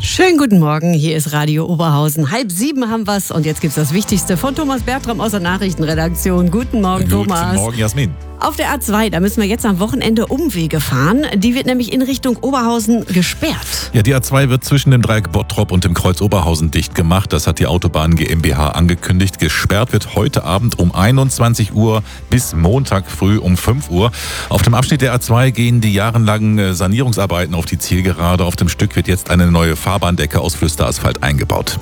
Schönen guten Morgen, hier ist Radio Oberhausen. 6:30 haben wir's und jetzt gibt's das Wichtigste von Thomas Bertram aus der Nachrichtenredaktion. Guten Morgen, Thomas. Guten Morgen, Jasmin. Auf der A2, da müssen wir jetzt am Wochenende Umwege fahren. Die wird nämlich in Richtung Oberhausen gesperrt. Ja, die A2 wird zwischen dem Dreieck Bottrop und dem Kreuz Oberhausen dicht gemacht. Das hat die Autobahn GmbH angekündigt. Gesperrt wird heute Abend um 21 Uhr bis Montag früh um 5 Uhr. Auf dem Abschnitt der A2 gehen die jahrelangen Sanierungsarbeiten auf die Zielgerade. Auf dem Stück wird jetzt eine neue Fahrbahndecke aus Flüsterasphalt eingebaut.